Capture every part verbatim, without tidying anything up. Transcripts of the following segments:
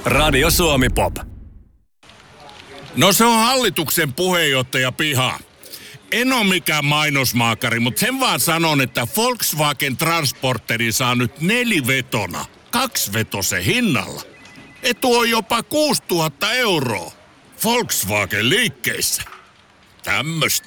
Radio Suomi Pop. No se on hallituksen puheenjohtaja Piha. En ole mikään mainosmaakari, mutta sen vaan sanon, että Volkswagen Transporteri saa nyt nelivetona, kaksivetosen hinnalla. Etu on jopa kuusituhatta euroa. Volkswagen liikkeissä. Tämmöstä.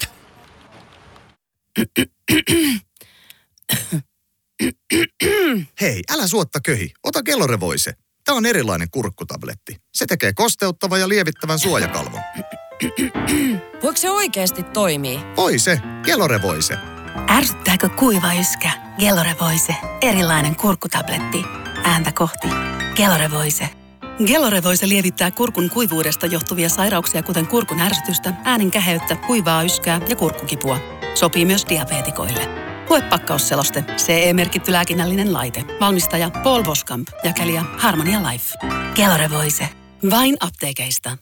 Hei, älä suotta köhi. Ota Gelore-Voice. Tämä on erilainen kurkkutabletti. Se tekee kosteuttavan ja lievittävän suojakalvon. Voiko se oikeasti toimii? Voise. Gelore-Voice. Ärsyttääkö kuiva yskä? Gelore-Voice. Erilainen kurkkutabletti. Ääntä kohti. Gelore-Voice. Gelore-Voice lievittää kurkun kuivuudesta johtuvia sairauksia, kuten kurkun ärsytystä, äänen käheyttä, kuivaa yskää ja kurkkukipua. Sopii myös diabeetikoille. Lue pakkausseloste. C E-merkitty lääkinnällinen laite. Valmistaja Paul Boskamp. Jakelija Harmonia Life. Gelore-Voice. Vain apteekeista.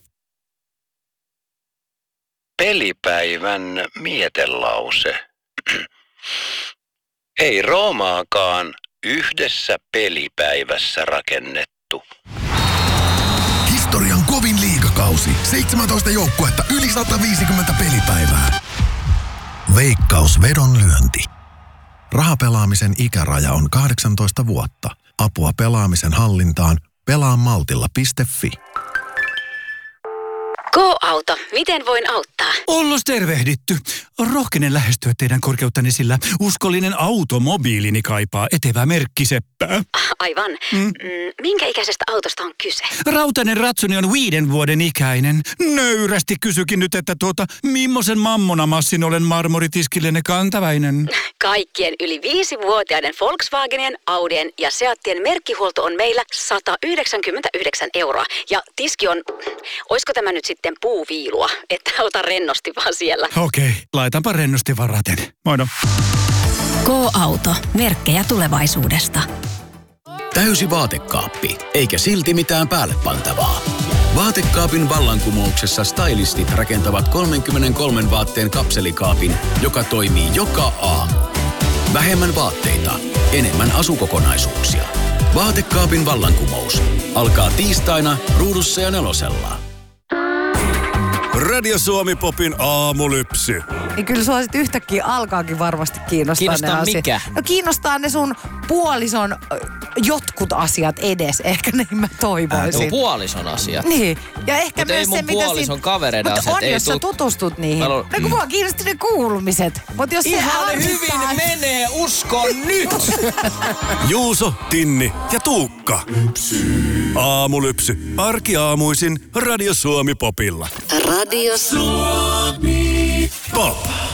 Pelipäivän mietelause. Ei Roomaakaan yhdessä pelipäivässä rakennettu. Historian kovin liigakausi. seitsemäntoista joukkuetta, yli sata viisikymmentä pelipäivää. Veikkaus vedonlyönti. Rahapelaamisen ikäraja on kahdeksantoista vuotta. Apua pelaamisen hallintaan pelaamaltilla piste fi. Go-auto. Miten voin auttaa? Ollos tervehditty. Rohkenen lähestyä teidän korkeuttanne, sillä uskollinen automobiilini kaipaa etevää merkkiseppää. Aivan. Mm. Mm, minkä ikäisestä autosta on kyse? Rautainen ratsuni on viiden vuoden ikäinen. Nöyrästi kysykin nyt, että tuota, millaisen mammonamassin olen marmoritiskillenne kantaväinen? Kaikkien yli viisivuotiaiden Volkswagenien, Audien ja Seattien merkkihuolto on meillä sata yhdeksänkymmentäyhdeksän euroa. Ja tiski on, oisko tämä nyt sitten puuviilua, että ota rennosti vaan siellä. Okei, laitanpa rennosti varaten. Moino. Go-auto. Merkkejä tulevaisuudesta. Täysi vaatekaappi, eikä silti mitään päälle pantavaa. Vaatekaapin vallankumouksessa stylistit rakentavat kolmekymmentäkolme vaatteen kapselikaapin, joka toimii joka aamu. Vähemmän vaatteita, enemmän asukokonaisuuksia. Vaatekaapin vallankumous alkaa tiistaina Ruudussa ja Nelosella. Radio Suomi Popin aamulypsy. Niin kyllä sua sit yhtäkkiä alkaakin varmasti kiinnostaa Kiinnostaa ne asiat. mikä? No kiinnostaa ne sun puolison ö, jotkut asiat edes. Ehkä niin mä toivoisin. Äh, puolison asiat. Niin. Ja ehkä Mut myös ei mun se, mitä puolison siinä... kavereiden Mutta asiat. on, Ei jos sä tuu... tutustut niihin. Haluan... No kun mua kiinnosti ne kuulumiset. Mut jos Ihan se hyvin ärsyttää... menee, uskon nyt! Juuso, Tinni ja Tuukka. Aamulypsy. Arkiaamuisin Radio Suomi Popilla. Radio Suomi Pop.